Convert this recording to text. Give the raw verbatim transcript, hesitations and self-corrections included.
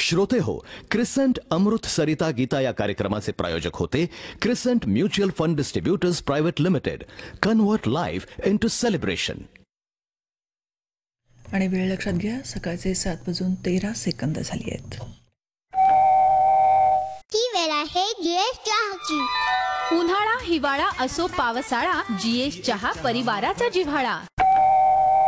श्रोते हो, क्रिसेंट अमृत सरिता गीता या कार्यक्रमाचे प्रायोजक होते crescent mutual fund distributors private limited. Convert life into celebration. आणि वेळ लक्षात घ्या, सकाळचे सात वाजून तेरा सेकंद झाली आहेत. ती वेळ आहे जीएस चहाची. उन्हाळा हिवाळा असो पावसाळा, जीएस चहा परिवाराचा जिव्हाळा.